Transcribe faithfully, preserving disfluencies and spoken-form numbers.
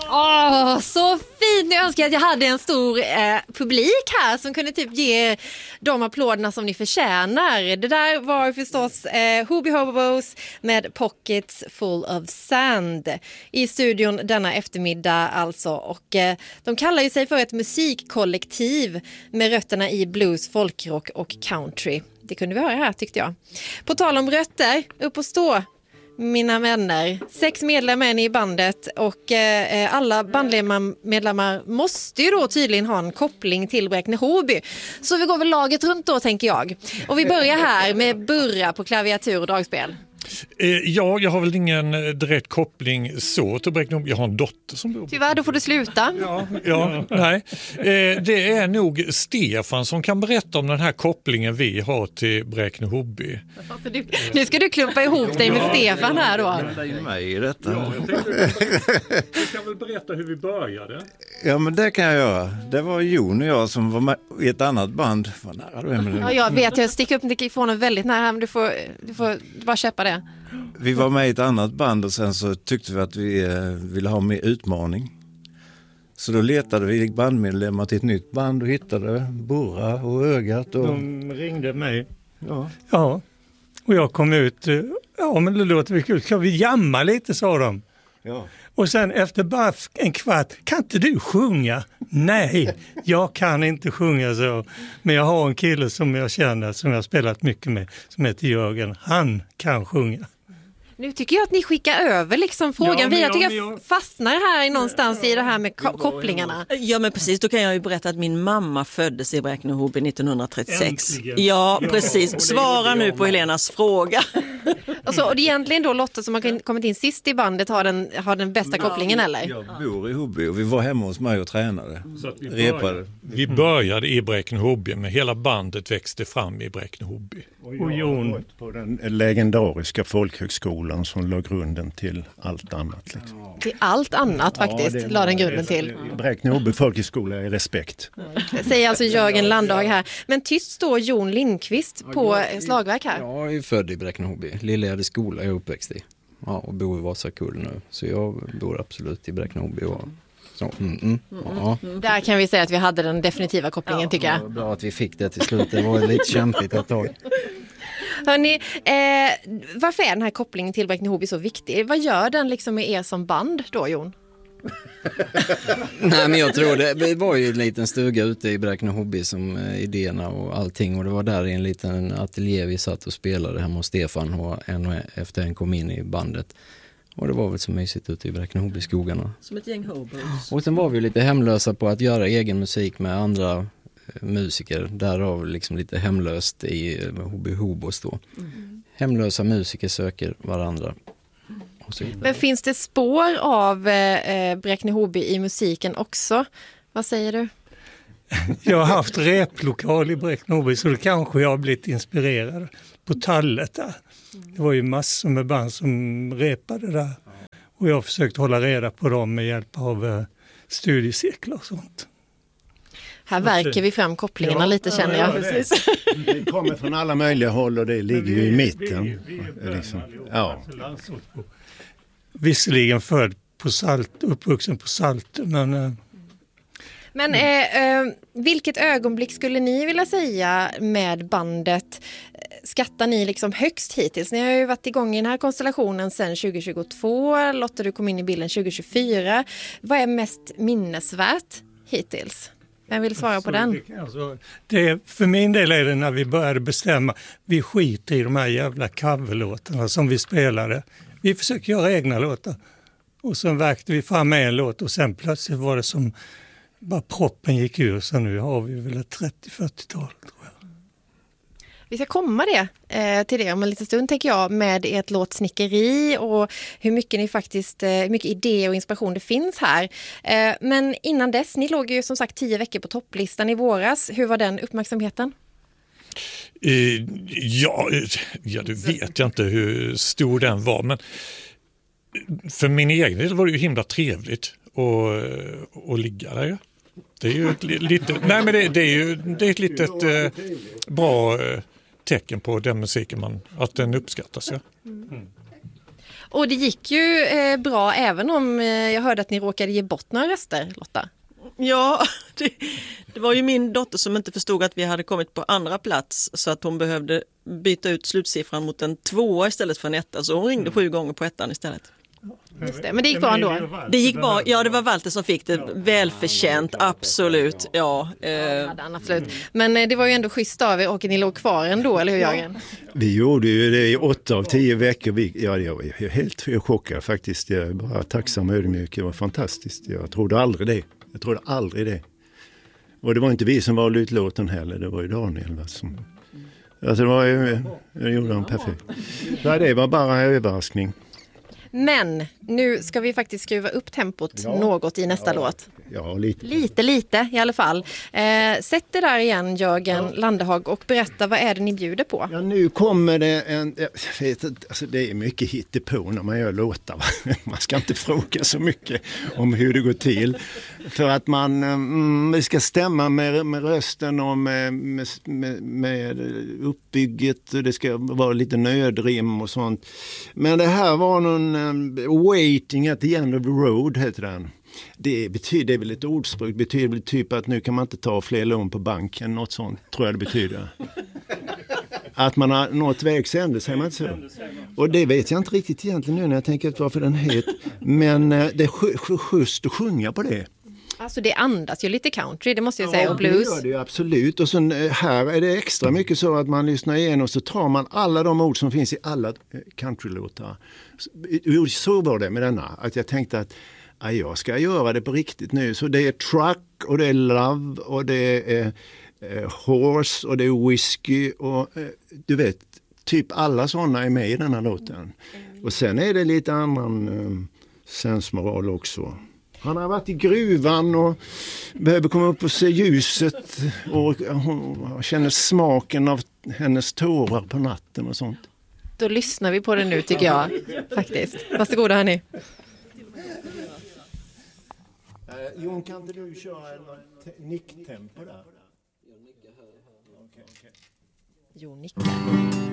Åh, oh, så fint. Jag önskar att jag hade en stor eh, publik här som kunde typ ge de applåderna som ni förtjänar. Det där var förstås eh, Hoobie Hobos med Pockets Full of Sand i studion denna eftermiddag alltså. Och eh, de kallar ju sig för ett musikkollektiv med rötterna i blues, folkrock och country. Det kunde vi höra här tyckte jag. På tal om rötter, upp och stå. Mina vänner, sex medlemmar i bandet och eh, alla bandmedlemmar måste ju då tydligen ha en koppling till Bräkne-Hoby. Så vi går väl laget runt då tänker jag. Och vi börjar här med Burra på klaviatur och dragspel. Eh, ja, jag har väl ingen direkt koppling så till Bräkne-Hoby. Jag har en dotter som bor. Tyvärr, då får du sluta. Ja, ja nej. Eh, det är nog Stefan som kan berätta om den här kopplingen vi har till Bräkne-Hoby. Alltså, du, nu ska du klumpa ihop dig med Stefan här då. Det är ju mig i detta. Ja, du kan väl berätta hur vi började? Ja, men det kan jag göra. Det var Jon och jag som var med i ett annat band. Vad nära du är med det. Ja, jag vet, jag sticker upp mikrofonen väldigt nära här, men du får, du får bara köpa det. Vi var med i ett annat band och sen så tyckte vi att vi eh, ville ha mer utmaning. Så då letade vi bandmedlemmar till ett nytt band och hittade Burra och Ögat. Och... De ringde mig. Ja. ja. Och jag kom ut. Ja, men det låter väl kul. Ska vi jamma lite, sa de. Ja. Och sen efter bara en kvart, kan inte du sjunga? Nej, jag kan inte sjunga så. Men jag har en kille som jag känner, som jag har spelat mycket med, som heter Jörgen. Han kan sjunga. Nu tycker jag att ni skickar över liksom frågan. Ja, vi, jag tycker jag, jag fastnar här någonstans ja, i det här med ko- kopplingarna. Ja, men precis. Då kan jag ju berätta att min mamma föddes i Bräkne-Hoby nittonhundratrettiosex. Äntligen. Ja, precis. Svara nu på Helenas fråga. Alltså, och det är egentligen då Lotta som har kommit in sist i bandet har den, har den bästa ja, kopplingen, eller? Jag bor i Hoby och vi var hemma hos mig och tränade. Så att vi, repade. började, vi började i Bräkne-Hoby, men hela bandet växte fram i Bräkne-Hoby. Och Jon på den legendariska folkhögskolan som låg grunden till allt annat. Liksom. Till allt annat faktiskt, ja, la den grunden till. Bräkne-Hoby folkhögskola är respekt. Det säger alltså Jörgen Landhag här. Men tyst står Jon Lindqvist på slagverk här. Jag är född i Bräkne-Hoby. Lillehjärde skola jag är uppväxt i. Ja, och bor i Vasakull nu. Så jag bor absolut i Bräkne-Hoby. Och så, mm, mm, ja. Där kan vi säga att vi hade den definitiva kopplingen, ja, tycker jag. Det var bra att vi fick det till slut. Det var lite kämpigt ett tag. Hörrni, eh, varför är den här kopplingen till Bräkne-Hoby så viktig? Vad gör den liksom med er som band då, Jon? Nej, men jag tror det, det var ju en liten stuga ute i Bräkne-Hoby som eh, idéerna och allting. Och det var där i en liten ateljé vi satt och spelade hemma hos Stefan och en efter en kom in i bandet. Och det var väl så mysigt ute i Bräkne-Hoby-skogarna. Som ett gäng hobos. Och sen var vi lite hemlösa på att göra egen musik med andra musiker, därav liksom lite hemlöst i Hoby Hobos då. Mm. Hemlösa musiker söker varandra. Men finns det spår av eh, Bräkne-Hoby i musiken också? Vad säger du? Jag har haft replokal i Bräkne-Hoby så då kanske jag har blivit inspirerad på tallet där. Det var ju massor med band som repade där. Och jag har försökt hålla reda på dem med hjälp av eh, studiecirklar och sånt. Här verkar vi fram kopplingarna ja, lite känner jag. Ja, det. det kommer från alla möjliga håll och det ligger ju i mitten. Vi, vi, vi liksom. Ja. Visserligen född på Salt, uppvuxen på Salt, men... Eh. Men eh, eh, vilket ögonblick skulle ni vilja säga med bandet skattar ni liksom högst hittills? Ni har ju varit igång i den här konstellationen sedan tjugo tjugotvå. Lotta, du kom in i bilden tjugo tjugofyra. Vad är mest minnesvärt hittills? Vem vill svara på den? Alltså, det, för min del är det när vi började bestämma. Vi skiter i de här jävla coverlåtarna som vi spelade. Vi försöker göra egna låtar. Och sen verkade vi fram med en låt och sen plötsligt var det som bara proppen gick ur. Så nu har vi väl ett trettio-fyrtiotal tror jag. Vi ska komma det, eh, till det om en liten stund tänker jag med ert låtsnickeri och hur mycket ni faktiskt, eh, mycket idé och inspiration det finns här. Eh, men innan dess, ni låg ju som sagt tio veckor på topplistan i våras. Hur var den uppmärksamheten? Uh, ja, ja, det vet jag inte hur stor den var, men för min egen del var det ju himla trevligt att, att ligga där. Det är ju ett lite, nej men det, det är ju det är ett litet eh, bra eh, tecken på den musiken man, att den uppskattas. Ja. Mm. Och det gick ju eh, bra även om eh, jag hörde att ni råkade ge bort några röster, Lotta. Ja, det, det var ju min dotter som inte förstod att vi hade kommit på andra plats så att hon behövde byta ut slutsiffran mot en tvåa istället för en etta. Så hon ringde sju gånger på ettan istället. Just det, men det gick bra ändå. Det gick bra, ja det var Walter som fick det, välförtjänt, absolut. Ja, eh. absolut. Men eh, det var ju ändå schysst av er och ni låg kvar ändå, eller hur Jörgen? Vi gjorde ju det i åtta av tio veckor. Vi, ja, jag var helt chockad faktiskt. Jag är bara tacksam och ödmjuk. Det var fantastiskt. Jag trodde aldrig det. Jag trodde aldrig det. Och det var inte vi som var utlåten heller. Det var ju Daniel. Som, alltså det var ju, jag gjorde han perfekt. Nej, det var bara en överraskning. Men nu ska vi faktiskt skruva upp tempot ja. något i nästa ja. låt. Ja, lite. Lite, lite i alla fall. Eh, sätt det där igen, Jörgen ja. Landehag, och berätta, vad är det ni bjuder på? Ja, nu kommer det en... Jag vet, alltså det är mycket hittepå när man gör låtar. Va? Man ska inte fråga så mycket om hur det går till. För att man mm, vi ska stämma med, med rösten och med, med, med, med uppbygget. Det ska vara lite nödrim och sånt. Men det här var någon um, waiting at the end of the road, heter den. Det betyder väl ett ordspråk, det betyder väl typ att nu kan man inte ta fler lån på banken, något sånt tror jag det betyder. Att man har nått vägs ände, säger man inte så. Och det vet jag inte riktigt egentligen nu när jag tänker varför den heter. Men det är schysst att sjunga på det. Alltså det andas ju lite country, det måste jag säga, ja, och blues. Ja, det gör det ju absolut. Och sen här är det extra mycket så att man lyssnar igenom och så tar man alla de ord som finns i alla countrylåtar. Så var det med denna, att jag tänkte att ja, jag ska göra det på riktigt nu. Så det är truck och det är love och det är eh, horse och det är whisky och eh, du vet, typ alla sådana är med i den här låten. Mm. Och sen är det lite annan eh, sensmoral också. Han har varit i gruvan och behöver komma upp och se ljuset och hon känner smaken av hennes tårar på natten och sånt. Då lyssnar vi på det nu tycker jag, faktiskt. Varsågoda hörni. Uh, Jon, kan inte du köra en nicktempo där? Jo, nickar.